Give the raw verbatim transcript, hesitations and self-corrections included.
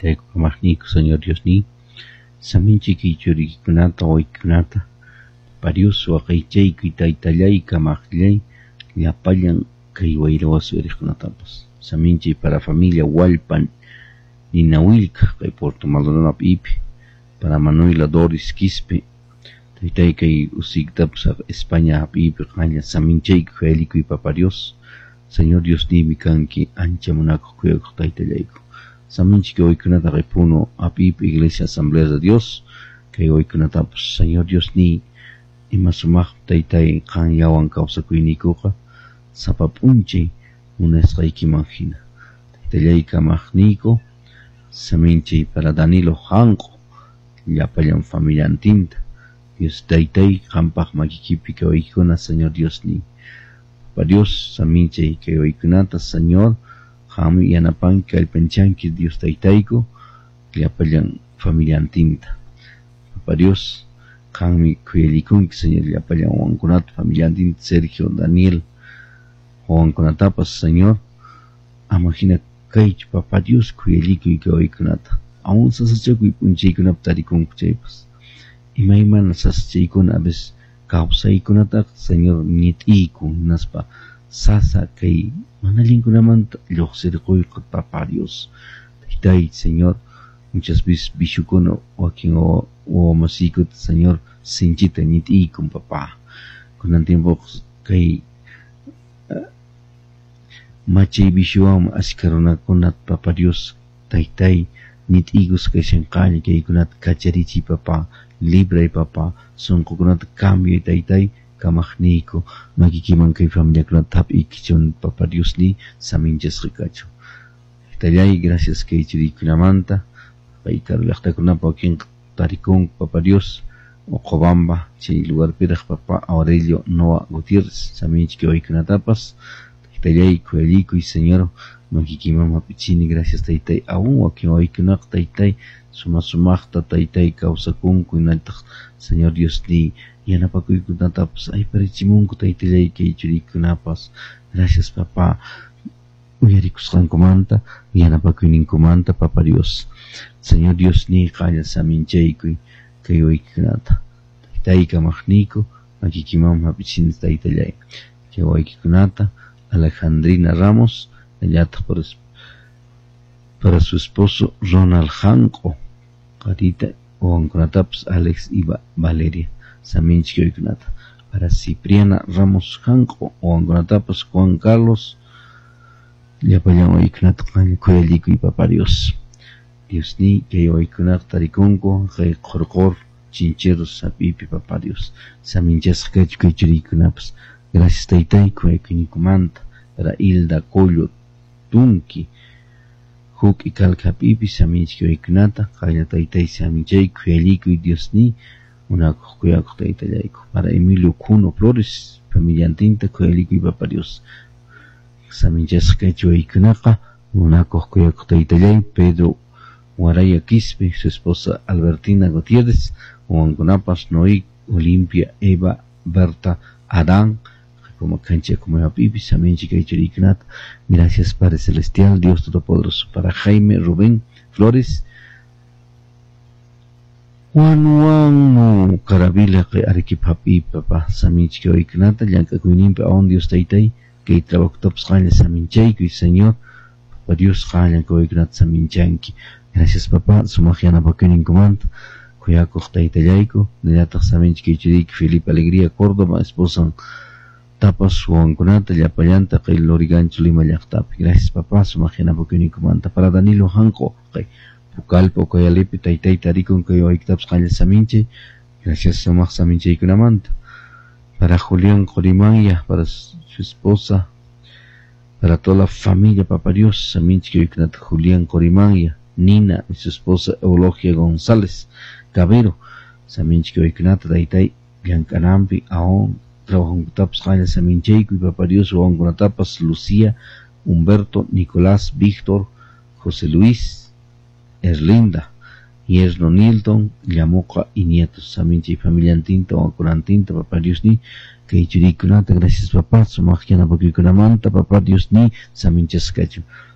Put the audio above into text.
taytayku kamaqniku Señor Diosni saminchiki churikikunata waykunata Parius waqaychaykuy taytallay kamaqllay llapallan kay wayrawasu eriqkunatapas saminchay para familia Walpan Ninawilka kay Puerto Maldonado ipi para Manuela Doris Quispe taytay kay usigtapas España ipi qalla saminchay khaylikuy Papa Dios Señor Dios nimi kanki ancha munakuq kuyakuq taytallayku saminchik waykunata kay Puno apipi Iglesia Asamblea de Dios kay waykunatapas Señor Dios ni ima sumaq taytay qan yawan kawsakuynikuqa sapapunchay munasqaykiman hina taytallay kamaqniyku saminchay para Danilo Janqo llapallan familiantinta Dios taytay qampaq makikipi kawaykuna Señor Dios ni Papa Dios saminchay kawaykunata Señor qam yanapanki kallpanchanki Dios taytayku llapallan familiantinta Papa Dios qanmi kuyallikunki Señor llapallan wawankunata familiantinta Sergio Daniel wawankunatapas Señor ama hina kaychu Papa Dios kuyallikuy kawaykunata aún sasachakuy p'unchaykunapa tarikunku chaypas imaymana sasachaykuna a veces kawsaykunata Señor ñit'iyku hinaspa sasa kay manallinkunamanta lluqsirquyqa Papa Dios taytay Señor muchas veces bishukuna wakin wawamasiykuta Señor sinchita ñit'iykun Papa kunan tiempo kay machay bishuwan asikarunakunata Papa Dios taytay ñit'iykus kashanqalla kaykunata kacharichiy Papa libray Papa sunqukunata cambiay taytay kamaqniyku makikiman kay familiakunata hap'iykichun Papa Dios ni saminchasqachu taytallay gracias kay churiykunamanta Paykari llaqtakunapa wakin tarikun Papa Dios Oqobamba chay lugarpiraq Papa Aurelio Noa Gutierrez saminchik waykunatapas taytallay kuyallikuy Señor makikiman hap'ichini gracias taytay aún wakin waykunaqa taytay suma sumaqta taytay kawsakunku hinallataq Señor Dios ni yanapakuykunatapas ayparichimunku taytallay kay churiykunapas gracias Papa uyarikusqankumanta yanapakuyninkumanta Papa Dios Señor Dios ni qalla saminchaykuy kay waykunata taytay kamaqniyku makikiman hap'ichini taytallay kay waykunata Alejandrina Ramos allataq para, para su esposo Ronald Janqo Carita wawankunatapas Alex y Valeria saminchik waykunata para Cipriana Ramos Janqo wawankunatapas Juan Carlos llapallan waykunata qalla kuyallikuy Papa Dios Dios ni kay waykunata tarikunku kay qurqur chincheros sapipi Papa Dios saminchasqachu kay churiykunapas gracias taytay kuyaykuynikumanta para Hilda Collo Tunki huk ikalka hapipi saminchik waykunata qalla taytay saminchay kuyallikuy Dios ni munakuq kuyakuq taytallayku para Emilio Cuno Flores familiantinta kuyallikuy Papa Dios saminchasqachu waykunaqa munakuq kuyakuq taytallay Pedro Waraya Quispe su esposa Albertina Gutiérrez wawankunapas Noé Olimpia Eva Berta Adán como cancha como hapipi saminchik kay churiykunata gracias Padre Celestial Dios Todopoderoso para Jaime Rubén Flores wan wan karavila kay Arequipa hapipi Papa saminchik waykunata llank'akuyninpi awan Dios taytay kay trabajutapas qalla saminchaykuy Señor Papa Dios qalla kay waykunata saminchanki gracias Papa sumaq yanapakuyninkumanta kuyakuq taytallayku nillataq saminchik kay churiyki Felipe Alegría Córdoba esposan tapas wawankunata llapallanta kay Lorigancho Lima llaqtapi gracias Papa sumaq yanapakuyninkumanta para Danilo Janqo kay Pucallpa Ucayalipi taytay tarikun kay waykitapas qalla saminchay gracias sumaq saminchaykunamanta para Julián Corimanya para su esposa para toda la familia Papa Dios saminchik waykunata Julián Corimanya Nina y su esposa Eulogia González Cabero saminchik waykunata taytay llank'ananpi aún trabajankutapas qalla saminchaykuy Papa Dios wawankunatapas Lucía Humberto Nicolás Víctor José Luis Erlinda Yerno Nilton Llamoqa y nietos saminchay familiantinta wawankunantinta Papa Dios ni kay churiykunata gracias Papa sumaq yanapakuykunamanta Papa Dios ni saminchasqachu